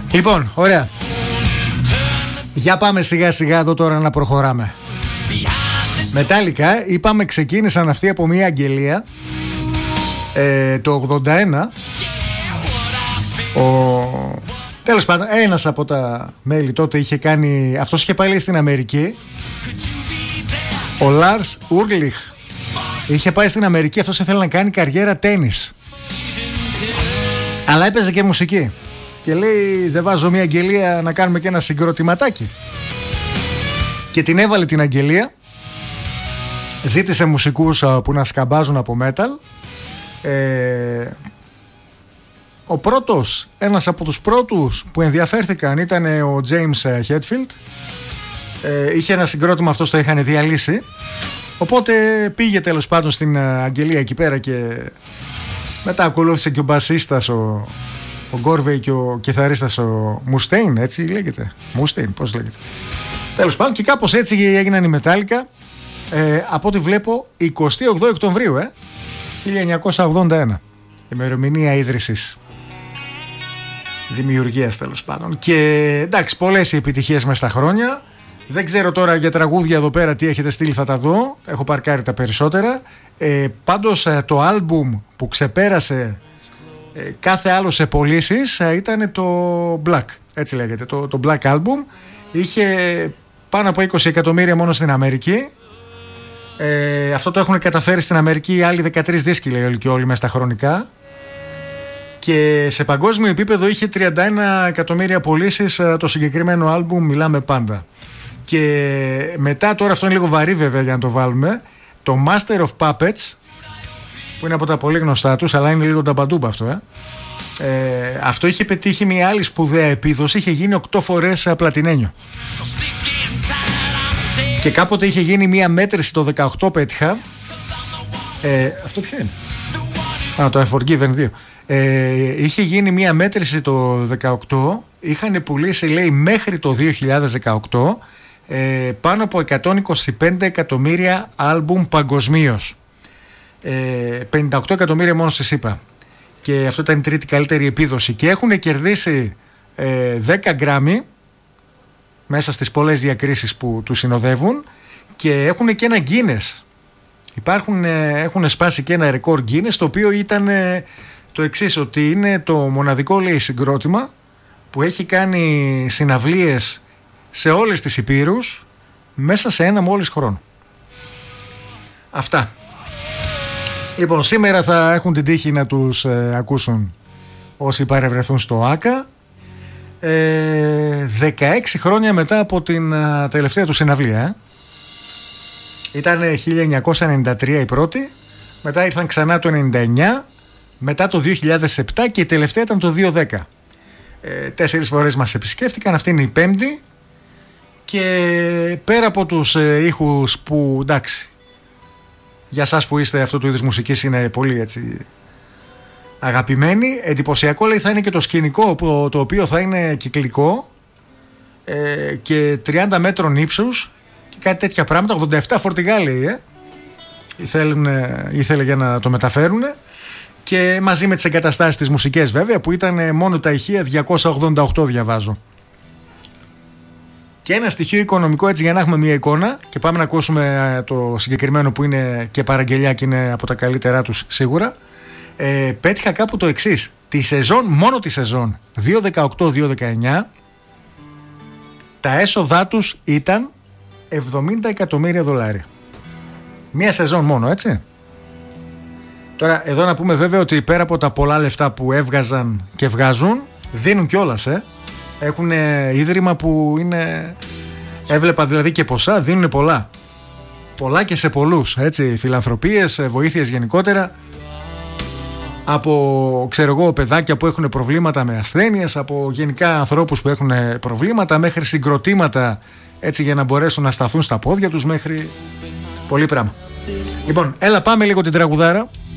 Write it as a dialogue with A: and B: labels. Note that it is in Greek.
A: Λοιπόν, ωραία. Για πάμε σιγά σιγά εδώ τώρα να προχωράμε. Μετάλλικα, είπαμε, ξεκίνησαν αυτοί από μια αγγελία το 81. Τέλος πάντων, ένας από τα μέλη τότε είχε κάνει, αυτός είχε πάει στην Αμερική, ο Λάρς Ουρλιχ. Είχε πάει στην Αμερική, αυτός ήθελε να κάνει καριέρα τένις, αλλά έπαιζε και μουσική. Και λέει, δεν βάζω μια αγγελία να κάνουμε και ένα συγκροτηματάκι? Και την έβαλε την αγγελία. Ζήτησε μουσικούς που να σκαμπάζουν από metal. Ο πρώτος, ένας από τους πρώτους που ενδιαφέρθηκαν ήταν ο James Hetfield. Είχε ένα συγκρότημα, αυτός το είχαν διαλύσει. Οπότε πήγε τέλος πάντων στην αγγελία εκεί πέρα και μετά ακολούθησε και ο μπασίστας ο Γκόρβεϊ και ο κιθαρίστας ο Μουστέιν, έτσι λέγεται. Μουστέιν, πώς λέγεται. Τέλος πάντων, και κάπως έτσι έγιναν οι Μετάλλικα. Από ό,τι βλέπω 28 Οκτωβρίου 1981, ημερομηνία ίδρυσης, δημιουργίας τέλος πάντων. Και εντάξει, πολλές οι επιτυχίες μες στα χρόνια. Δεν ξέρω τώρα για τραγούδια εδώ πέρα τι έχετε στείλει, θα τα δω. Έχω παρκάρει τα περισσότερα. Πάντως το άλμπουμ που ξεπέρασε κάθε άλλο σε πωλήσεις ήταν το Black, έτσι λέγεται, το Black Album. Είχε πάνω από 20 εκατομμύρια μόνο στην Αμερική. Αυτό το έχουν καταφέρει στην Αμερική οι άλλοι 13 δίσκοι, λέει, και όλοι μες στα χρονικά. Και σε παγκόσμιο επίπεδο είχε 31 εκατομμύρια πωλήσεις το συγκεκριμένο άλμπουμ, μιλάμε πάντα. Και μετά, τώρα αυτό είναι λίγο βαρύ βέβαια για να το βάλουμε, το Master of Puppets, που είναι από τα πολύ γνωστά τους, αλλά είναι λίγο ταμπαντούμπα αυτό. Αυτό είχε πετύχει μια άλλη σπουδαία επίδοση, είχε γίνει 8 φορές πλατινένιο. Και κάποτε είχε γίνει μια μέτρηση, το 18 πέτυχα. Αυτό ποιο είναι? Το Unforgiven 2. Είχε γίνει μια μέτρηση το 18. Είχαν πουλήσει, λέει, μέχρι το 2018 πάνω από 125 εκατομμύρια άλμπουμ παγκοσμίως. 58 εκατομμύρια μόνο στη ΣΥΠΑ. Και αυτό ήταν η τρίτη καλύτερη επίδοση. Και έχουν κερδίσει 10 γκράμι μέσα στις πολλές διακρίσεις που του συνοδεύουν, και έχουν και ένα Guinness. Έχουν σπάσει και ένα ρεκόρ Guinness, το οποίο ήταν το εξής, ότι είναι το μοναδικό, λέει, συγκρότημα που έχει κάνει συναυλίες σε όλες τις υπήρους μέσα σε ένα μόλις χρόνο. Αυτά. Λοιπόν, σήμερα θα έχουν την τύχη να τους ακούσουν όσοι παρευρεθούν στο ΆΚΑ, 16 χρόνια μετά από την τελευταία του συναυλία. Ήταν 1993 η πρώτη, μετά ήρθαν ξανά το 99, μετά το 2007 και η τελευταία ήταν το 2010. 4 φορές μας επισκέφτηκαν, αυτή είναι η πέμπτη. Και πέρα από τους ήχους που, εντάξει, για σας που είστε αυτού του είδους μουσικής είναι πολύ έτσι αγαπημένοι, εντυπωσιακό, λέει, θα είναι και το σκηνικό, το οποίο θα είναι κυκλικό και 30 μέτρων ύψους και κάτι τέτοια πράγματα, 87 φορτηγά, λέει, ήθελε για να το μεταφέρουν, και μαζί με τις εγκαταστάσεις της μουσικές βέβαια, που ήταν μόνο τα ηχεία 288, διαβάζω. Και ένα στοιχείο οικονομικό, έτσι για να έχουμε μια εικόνα, και πάμε να ακούσουμε το συγκεκριμένο που είναι και παραγγελιά και είναι από τα καλύτερά τους σίγουρα. Πέτυχα κάπου το εξής: τη σεζόν, μόνο τη σεζόν 2018-2019, τα έσοδά τους ήταν 70 εκατομμύρια δολάρια. Μια σεζόν μόνο, έτσι. Τώρα εδώ να πούμε βέβαια ότι πέρα από τα πολλά λεφτά που έβγαζαν και βγάζουν, δίνουν κιόλας, έχουν ίδρυμα που είναι, έβλεπα δηλαδή και ποσά, δίνουν πολλά. Πολλά και σε πολλούς, έτσι, φιλανθρωπίες, βοήθειες γενικότερα. Από, ξέρω εγώ, παιδάκια που έχουν προβλήματα με ασθένειες, από γενικά ανθρώπους που έχουν προβλήματα, μέχρι συγκροτήματα, έτσι, για να μπορέσουν να σταθούν στα πόδια τους, μέχρι πολύ πράγμα. Λοιπόν, έλα πάμε λίγο την τραγουδάρα.